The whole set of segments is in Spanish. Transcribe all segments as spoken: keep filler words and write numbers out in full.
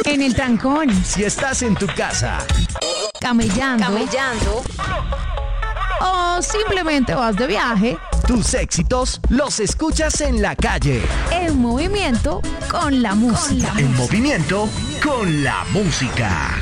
en el trancón, si estás en tu casa, camellando, camellando, o simplemente vas de viaje, tus éxitos los escuchas en la calle. en movimiento con la música. En movimiento con la música.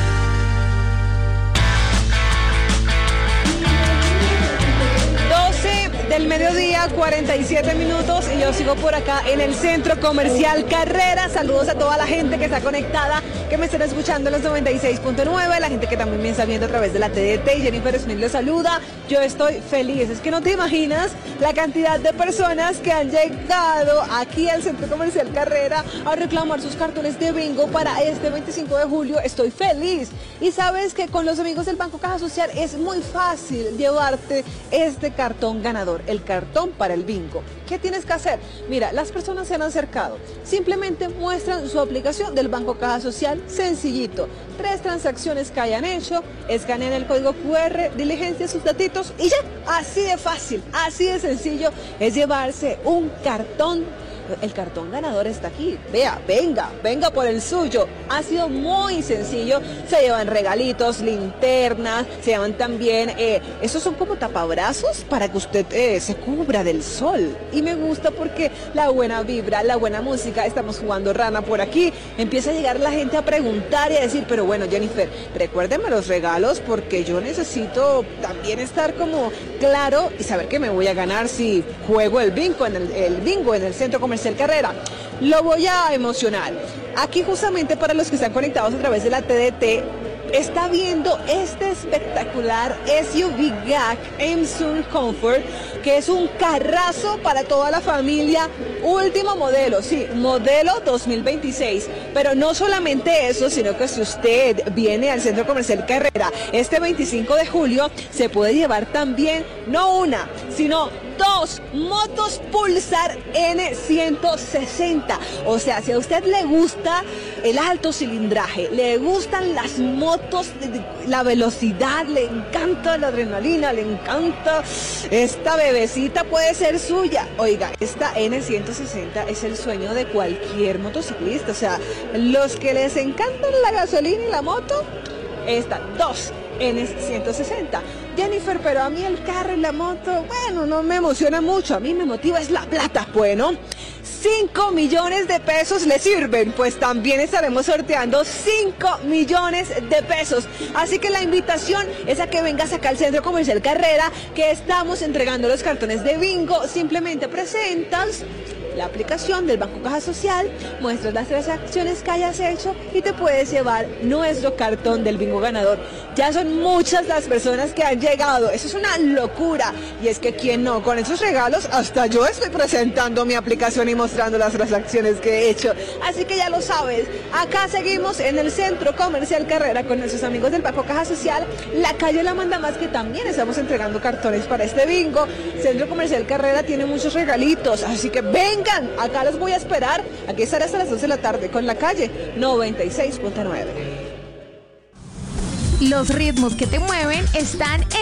Del mediodía, cuarenta y siete minutos, y yo sigo por acá en el Centro Comercial Carrera. Saludos a toda la gente que está conectada, que me están escuchando en los noventa y seis punto nueve, la gente que también me está viendo a través de la T D T. Jennifer Smith les saluda. Yo estoy feliz. Es que no te imaginas la cantidad de personas que han llegado aquí al Centro Comercial Carrera a reclamar sus cartones de bingo para este veinticinco de julio. Estoy feliz. Y sabes que con los amigos del Banco Caja Social es muy fácil llevarte este cartón ganador, el cartón para el bingo. ¿Qué tienes que hacer? Mira, las personas se han acercado. Simplemente muestran su aplicación del Banco Caja Social, sencillito. Tres transacciones que hayan hecho, escanean el código Q R, diligencian sus datitos y ya. Así de fácil, así de sencillo es llevarse un cartón. El cartón ganador está aquí. Vea, venga, venga por el suyo. Ha sido muy sencillo. Se llevan regalitos, linternas, se llevan también, eh, esos son como tapabrazos para que usted eh, se cubra del sol. Y me gusta porque la buena vibra, la buena música, estamos jugando rana por aquí. Empieza a llegar la gente a preguntar y a decir, pero bueno, Jennifer, recuérdeme los regalos porque yo necesito también estar como claro y saber que me voy a ganar si juego el bingo en el, el bingo en el Centro Comercial Carrera. Lo voy a emocionar. Aquí justamente para los que están conectados a través de la T D T, está viendo este espectacular S U V G A C Emsun Comfort, que es un carrazo para toda la familia, último modelo, sí, modelo dos mil veintiséis, pero no solamente eso, sino que si usted viene al Centro Comercial Carrera este veinticinco de julio, se puede llevar también, no una, sino dos motos Pulsar N ciento sesenta. O sea, si a usted le gusta el alto cilindraje, le gustan las motos, la velocidad, le encanta la adrenalina, le encanta esta bebecita, puede ser suya. Oiga, esta N ciento sesenta es el sueño de cualquier motociclista. O sea, los que les encantan la gasolina y la moto, esta, dos N ciento sesenta. Jennifer, pero a mí el carro y la moto, bueno, no me emociona mucho. A mí me motiva es la plata. Bueno, cinco millones de pesos le sirven. Pues también estaremos sorteando cinco millones de pesos. Así que la invitación es a que vengas acá al Centro Comercial Carrera, que estamos entregando los cartones de bingo. Simplemente presentas la aplicación del Banco Caja Social, muestras las transacciones que hayas hecho y te puedes llevar nuestro cartón del bingo ganador. Ya son muchas las personas que han llegado, eso es una locura. Y es que quién no, con esos regalos hasta yo estoy presentando mi aplicación y mostrando las transacciones que he hecho. Así que ya lo sabes, acá seguimos en el Centro Comercial Carrera con nuestros amigos del Banco Caja Social, la calle La Manda Más, que también estamos entregando cartones para este bingo. Centro Comercial Carrera tiene muchos regalitos, así que ven. Acá los voy a esperar. Aquí estaré hasta las dos de la tarde con la calle noventa y seis punto nueve. Los ritmos que te mueven están